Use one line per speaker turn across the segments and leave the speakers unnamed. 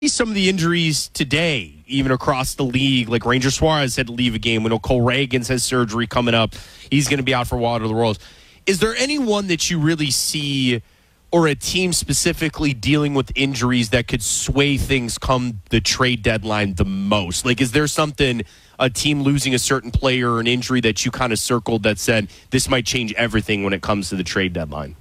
some of the injuries today, even across the league, like Ranger Suarez had to leave a game. We know Cole Reagans has surgery coming up. He's going to be out for a while to the Royals. Is there anyone that you really see, or a team specifically dealing with injuries that could sway things come the trade deadline the most? Like, is there something, a team losing a certain player or an injury that you kind of circled that said this might change everything when it comes to the trade deadline?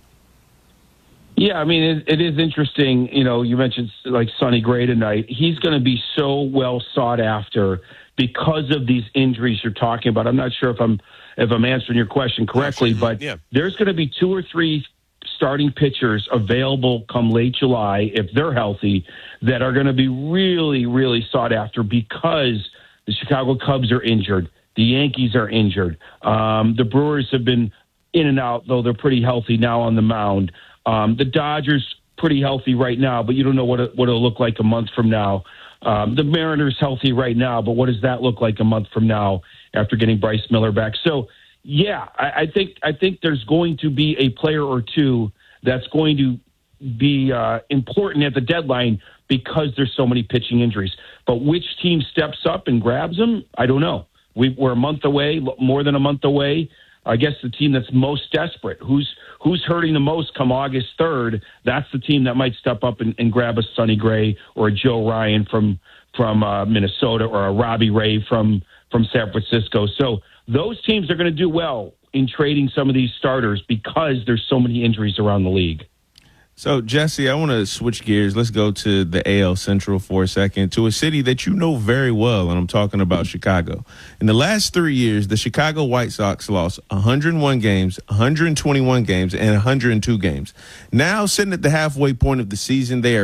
Yeah, I mean, it is interesting. You know, you mentioned like Sonny Gray tonight. He's going to be so well sought after because of these injuries you're talking about. I'm not sure if I'm answering your question correctly, but there's going to be 2 or 3 starting pitchers available come late July, if they're healthy, that are going to be really, really sought after because the Chicago Cubs are injured. The Yankees are injured. The Brewers have been in and out, though they're pretty healthy now on the mound. The Dodgers pretty healthy right now, but you don't know what it'll look like a month from now. The Mariners healthy right now, but what does that look like a month from now after getting Bryce Miller back? So, yeah, I think there's going to be a player or two that's going to be important at the deadline because there's so many pitching injuries. But which team steps up and grabs them? I don't know. We're a month away, more than a month away. I guess the team that's most desperate, who's hurting the most come August 3rd, that's the team that might step up and grab a Sonny Gray or a Joe Ryan from Minnesota or a Robbie Ray from San Francisco. So those teams are going to do well in trading some of these starters because there's so many injuries around the league.
So, Jesse, I want to switch gears. Let's go to the AL Central for a second, to a city that you know very well, and I'm talking about Chicago. In the last 3 years, the Chicago White Sox lost 101 games, 121 games, and 102 games. Now, sitting at the halfway point of the season, they are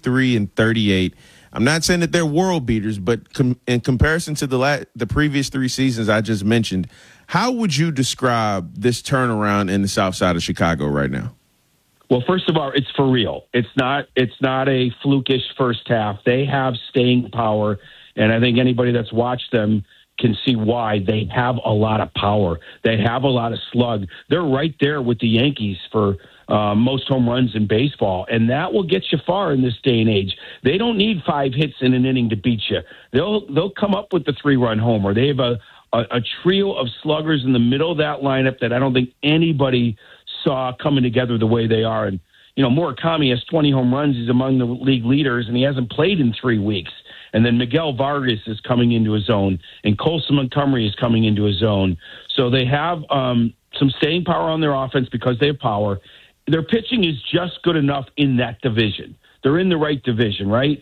43-38. I'm not saying that they're world beaters, but in comparison to the previous 3 seasons I just mentioned, how would you describe this turnaround in the south side of Chicago right now?
Well, first of all, it's for real. It's not a flukish first half. They have staying power, and I think anybody that's watched them can see why. They have a lot of power. They have a lot of slug. They're right there with the Yankees for most home runs in baseball, and that will get you far in this day and age. They don't need 5 hits in an inning to beat you. They'll come up with the 3-run homer. They have a trio of sluggers in the middle of that lineup that I don't think anybody saw coming together the way they are. And, you know, Murakami has 20 home runs. He's among the league leaders, and he hasn't played in 3 weeks. And then Miguel Vargas is coming into his own, and Colson Montgomery is coming into his own. So they have some staying power on their offense because they have power. Their pitching is just good enough in that division. They're in the right division, right?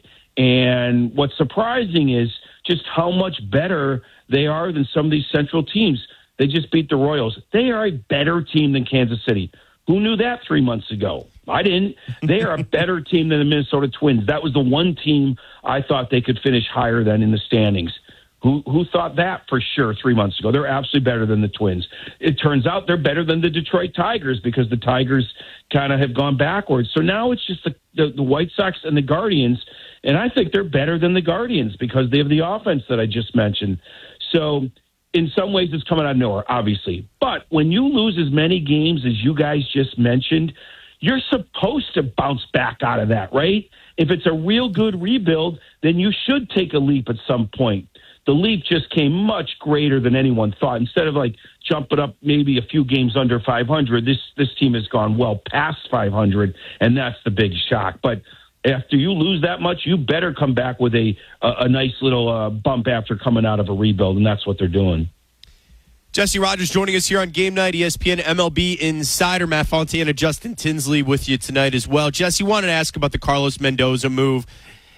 And what's surprising is just how much better they are than some of these Central teams. They just beat the Royals. They are a better team than Kansas City. Who knew that 3 months ago? I didn't. They are a better team than the Minnesota Twins. That was the one team I thought they could finish higher than in the standings. Who thought that for sure 3 months ago? They're absolutely better than the Twins. It turns out they're better than the Detroit Tigers because the Tigers kind of have gone backwards. So now it's just the White Sox and the Guardians, and I think they're better than the Guardians because they have the offense that I just mentioned. So in some ways, it's coming out of nowhere, obviously. But when you lose as many games as you guys just mentioned, you're supposed to bounce back out of that, right? If it's a real good rebuild, then you should take a leap at some point. The leap just came much greater than anyone thought. Instead of like jumping up maybe a few games under 500, this team has gone well past 500, and that's the big shock. But after you lose that much, you better come back with a nice little bump after coming out of a rebuild, and that's what they're doing.
Jesse Rogers joining us here on Game Night, ESPN MLB Insider. Matt Fontana, Justin Tinsley with you tonight as well. Jesse, wanted to ask about the Carlos Mendoza move,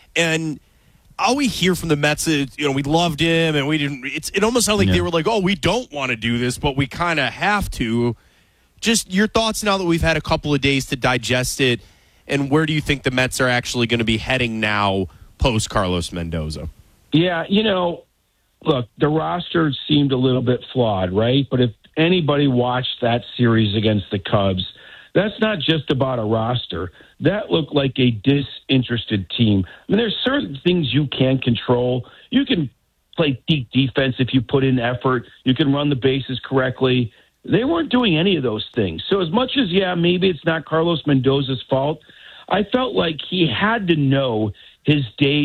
and all we hear from the Mets is, you know, we loved him, and we didn't. It almost sounded like they were like, oh, we don't want to do this, but we kind of have to. Just your thoughts now that we've had a couple of days to digest it. And where do you think the Mets are actually going to be heading now post Carlos Mendoza?
Yeah, you know, look, the roster seemed a little bit flawed, right? But if anybody watched that series against the Cubs, that's not just about a roster. That looked like a disinterested team. I mean, there's certain things you can control. You can play deep defense if you put in effort. You can run the bases correctly. They weren't doing any of those things. So as much as, yeah, maybe it's not Carlos Mendoza's fault, I felt like he had to know his days